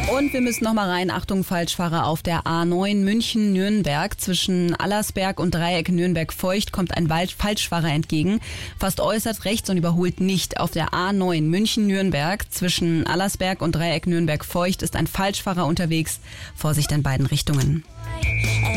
Und wir müssen noch mal rein. Achtung, Falschfahrer auf der A9 München-Nürnberg. Zwischen Allersberg und Dreieck Nürnberg-Feucht kommt ein Falschfahrer entgegen. Fast äußerst rechts und überholt nicht. Auf der A9 München-Nürnberg zwischen Allersberg und Dreieck Nürnberg-Feucht ist ein Falschfahrer unterwegs. Vorsicht in beiden Richtungen.